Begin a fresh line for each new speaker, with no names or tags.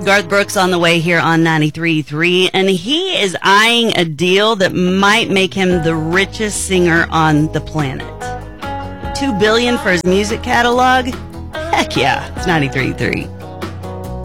Garth Brooks on the way here on 93.3, and he is eyeing a deal that might make him the richest singer on the planet. $2 billion for his music catalog? Heck yeah, it's 93.3.